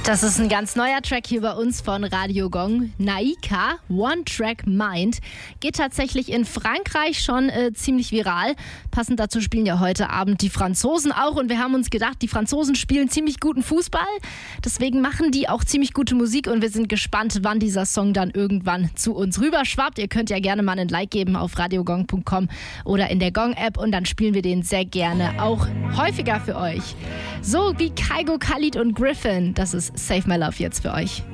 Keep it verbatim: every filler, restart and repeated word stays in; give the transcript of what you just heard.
Das ist ein ganz neuer Track hier bei uns von Radio Gong. Naika, One Track Mind, geht tatsächlich in Frankreich schon äh, ziemlich viral. Passend dazu spielen ja heute Abend die Franzosen auch und wir haben uns gedacht, die Franzosen spielen ziemlich guten Fußball. Deswegen machen die auch ziemlich gute Musik und wir sind gespannt, wann dieser Song dann irgendwann zu uns rüberschwappt. Ihr könnt ja gerne mal einen Like geben auf radiogong punkt com oder in der Gong-App und dann spielen wir den sehr gerne auch häufiger für euch. So wie Kygo, Khalid und Griffin, das ist Save My Love jetzt für euch.